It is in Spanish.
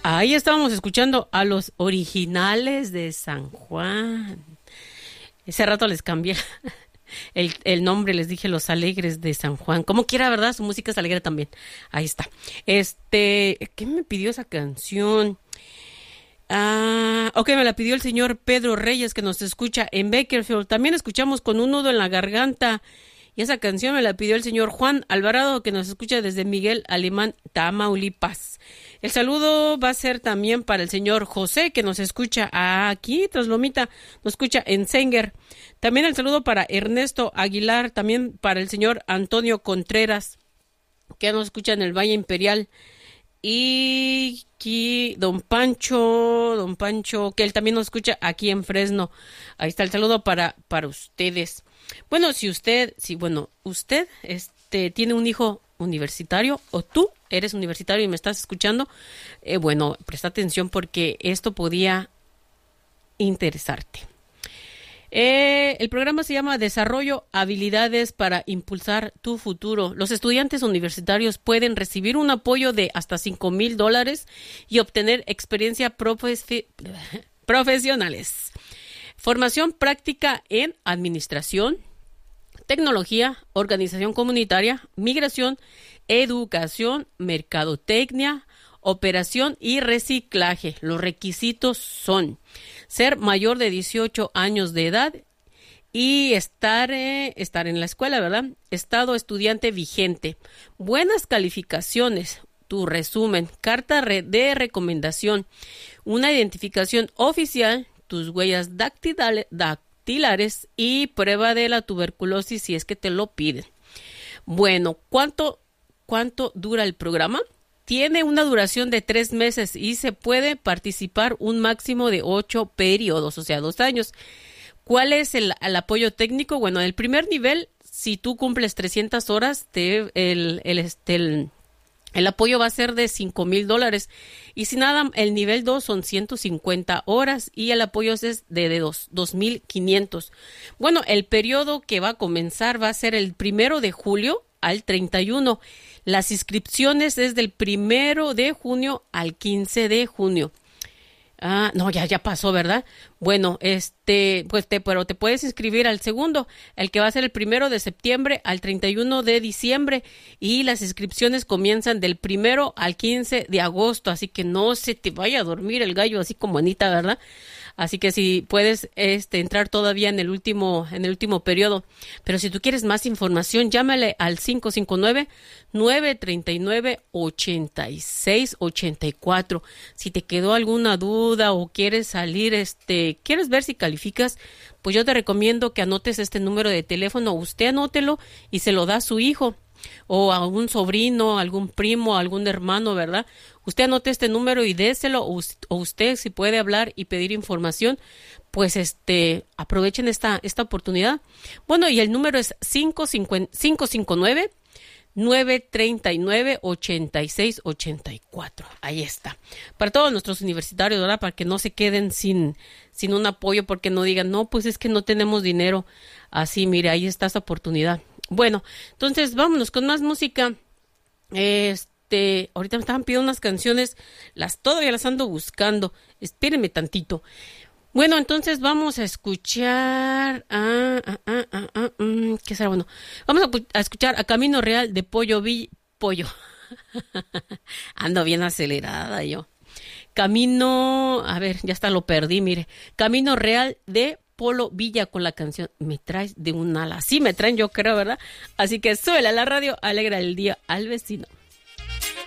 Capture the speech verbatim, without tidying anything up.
Ahí estábamos escuchando a los Originales de San Juan. Ese rato les cambié el, el nombre, les dije Los Alegres de San Juan. Como quiera, ¿verdad? Su música es alegre también. Ahí está. Este, ¿qué me pidió esa canción? Ah, ok, me la pidió el señor Pedro Reyes, que nos escucha en Bakersfield. También escuchamos Con un nudo en la garganta. Y esa canción me la pidió el señor Juan Alvarado, que nos escucha desde Miguel Alemán, Tamaulipas. El saludo va a ser también para el señor José, que nos escucha aquí, tras Lomita, nos escucha en Sanger. También el saludo para Ernesto Aguilar, también para el señor Antonio Contreras, que nos escucha en el Valle Imperial. Y aquí don Pancho, don Pancho, que él también nos escucha aquí en Fresno. Ahí está el saludo para, para ustedes. Bueno, si usted, si bueno, usted este tiene un hijo universitario o tú eres universitario y me estás escuchando, eh, bueno, presta atención porque esto podía interesarte. Eh, el programa se llama Desarrollo Habilidades para Impulsar tu Futuro. Los estudiantes universitarios pueden recibir un apoyo de hasta cinco mil dólares y obtener experiencia profesi- profesionales. Formación práctica en administración, tecnología, organización comunitaria, migración, educación, mercadotecnia, operación y reciclaje. Los requisitos son ser mayor de dieciocho años de edad y estar, eh, estar en la escuela, ¿verdad? Estado estudiante vigente, buenas calificaciones, tu resumen, carta de recomendación, una identificación oficial, tus huellas dactilares, dactilares y prueba de la tuberculosis si es que te lo piden. Bueno, ¿cuánto, cuánto dura el programa? Tiene una duración de tres meses y se puede participar un máximo de ocho periodos, o sea, dos años. ¿Cuál es el, el apoyo técnico? Bueno, el primer nivel, si tú cumples trescientas horas, te, el, el, este, el, el apoyo va a ser de cinco mil dólares. Y si nada, el nivel dos son ciento cincuenta horas y el apoyo es de, de dos mil quinientos. Bueno, el periodo que va a comenzar va a ser el primero de julio al treinta y uno. Las inscripciones es del primero de junio al quince de junio. Ah, no, ya, ya pasó, ¿verdad? Bueno, este, pues te, pero te puedes inscribir al segundo, el que va a ser el primero de septiembre al treinta y uno de diciembre, y las inscripciones comienzan del primero al quince de agosto, así que no se te vaya a dormir el gallo así como Anita, ¿verdad? Así que si puedes este entrar todavía en el último en el último periodo, pero si tú quieres más información, llámale al cinco cinco nueve, nueve tres nueve, ocho seis ocho cuatro. Si te quedó alguna duda o quieres salir este, quieres ver si calificas, pues yo te recomiendo que anotes este número de teléfono, usted anótelo y se lo da a su hijo o a algún sobrino, algún primo, algún hermano, ¿verdad? Usted anote este número y déselo, o usted si puede hablar y pedir información, pues este aprovechen esta, esta oportunidad. Bueno, y el número es cinco cinco nueve, nueve tres nueve, ocho seis ocho cuatro. Ahí está. Para todos nuestros universitarios, ¿verdad? Para que no se queden sin, sin un apoyo, porque no digan, no, pues es que no tenemos dinero. Así, mire, ahí está esa oportunidad. Bueno, entonces vámonos con más música. Este, ahorita me estaban pidiendo unas canciones, las todavía las ando buscando. Espérenme tantito. Bueno, entonces vamos a escuchar ah, ah, ah, ah, ah, mm, ¿qué será? Bueno, vamos a, a escuchar a Camino Real de Pollo Vill, Pollo. Ando bien acelerada yo. Camino, a ver, ya hasta lo perdí, mire. Camino Real de Polo Villa con la canción Me traes de un ala. Sí, me traen, yo creo, ¿verdad? Así que súbela a la radio, alegra el día al vecino.